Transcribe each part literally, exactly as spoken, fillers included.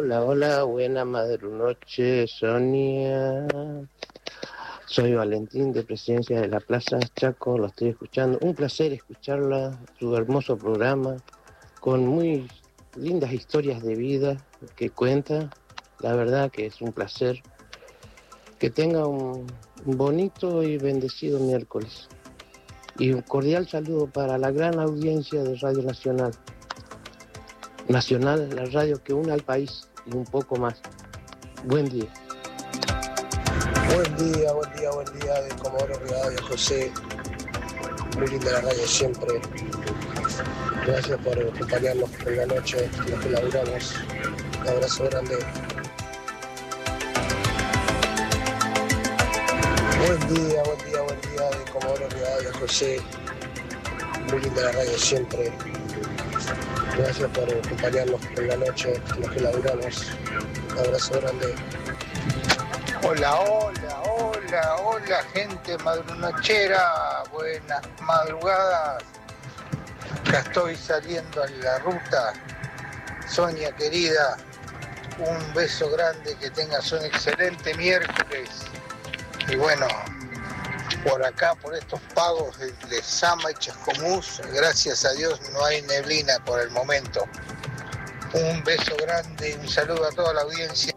Hola, hola, buena madrunoche, Sonia. Soy Valentín de Presidencia de la Plaza Chaco, lo estoy escuchando. Un placer escucharla, su hermoso programa, con muy lindas historias de vida que cuenta. La verdad que es un placer. Que tenga un bonito y bendecido miércoles. Y un cordial saludo para la gran audiencia de Radio Nacional. Nacional, la radio que une al país y un poco más. Buen día. Buen día, buen día, buen día de Comodoro Rivadavia, José. Muy linda la radio siempre. Gracias por acompañarnos en la noche, los que laburamos. Un abrazo grande. Buen día, buen día, buen día de Comodoro Rivadavia, José. Muy linda la radio siempre. Gracias por acompañarnos en la noche, los que laburamos. Un abrazo grande. Hola, hola, hola, hola, gente madrunochera. Buenas madrugadas. Ya estoy saliendo en la ruta. Sonia querida, un beso grande, que tengas un excelente miércoles. Y bueno, por acá, por estos pagos de Lezama y Chascomús, gracias a Dios no hay neblina por el momento. Un beso grande, un saludo a toda la audiencia.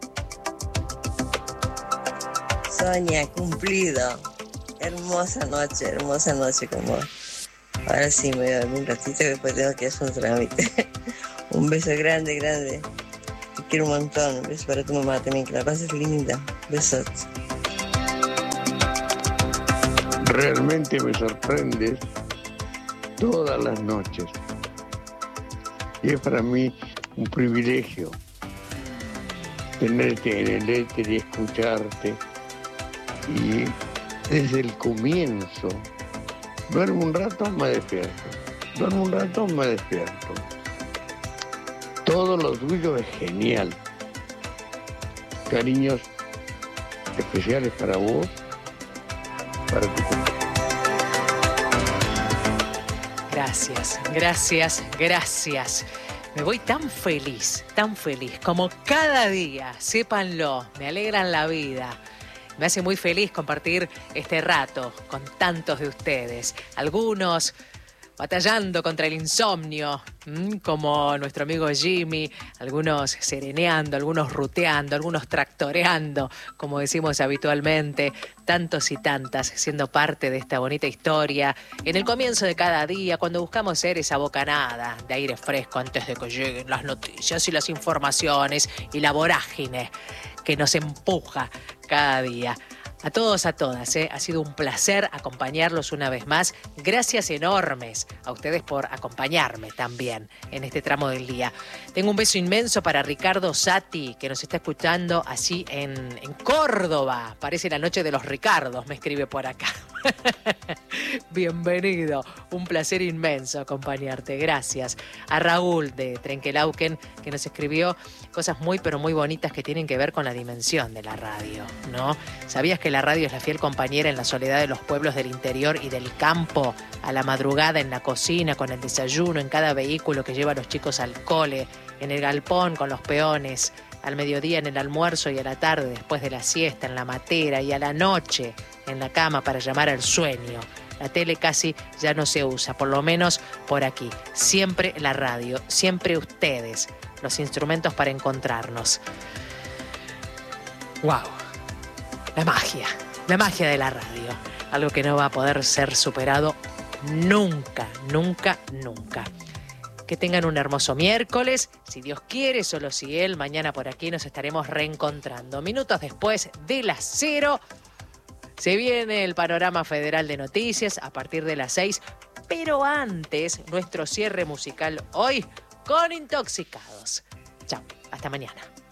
Sonia, cumplido. Hermosa noche, hermosa noche con vos. Ahora sí me voy a dormir un ratito que después tengo que hacer un trámite. Un beso grande, grande. Te quiero un montón. Un beso para tu mamá también, que la pases linda. Besos. Realmente me sorprendes todas las noches. Y es para mí un privilegio tenerte en el éter y escucharte. Y desde el comienzo, duermo un rato, me despierto. Duermo un rato, me despierto. Todo lo tuyo es genial. Cariños especiales para vos, para tu compañero. Gracias, gracias, gracias. Me voy tan feliz, tan feliz, como cada día, sépanlo, me alegran la vida. Me hace muy feliz compartir este rato con tantos de ustedes. Algunos batallando contra el insomnio, como nuestro amigo Jimmy, algunos sereneando, algunos ruteando, algunos tractoreando, como decimos habitualmente, tantos y tantas siendo parte de esta bonita historia. En el comienzo de cada día, cuando buscamos ser esa bocanada de aire fresco antes de que lleguen las noticias y las informaciones y la vorágine que nos empuja cada día. A todos, a todas, ¿eh? Ha sido un placer acompañarlos una vez más. Gracias enormes a ustedes por acompañarme también en este tramo del día. Tengo un beso inmenso para Ricardo Sati, que nos está escuchando así en, en Córdoba. Parece la noche de los Ricardos, me escribe por acá. Bienvenido, un placer inmenso acompañarte, gracias. A Raúl de Trenquelauquen, que nos escribió cosas muy pero muy bonitas que tienen que ver con la dimensión de la radio, ¿no? ¿Sabías que la radio es la fiel compañera en la soledad de los pueblos del interior y del campo? A la madrugada en la cocina, con el desayuno, en cada vehículo que lleva a los chicos al cole, en el galpón con los peones, al mediodía en el almuerzo y a la tarde después de la siesta en la matera y a la noche en la cama para llamar al sueño. La tele casi ya no se usa, por lo menos por aquí. Siempre la radio, siempre ustedes, los instrumentos para encontrarnos. ¡Wow! La magia, la magia de la radio. Algo que no va a poder ser superado nunca, nunca, nunca. Que tengan un hermoso miércoles. Si Dios quiere, solo si Él, mañana por aquí nos estaremos reencontrando. Minutos después de las cero, se viene el panorama federal de noticias a partir de las seis. Pero antes, nuestro cierre musical hoy con Intoxicados. Chao, hasta mañana.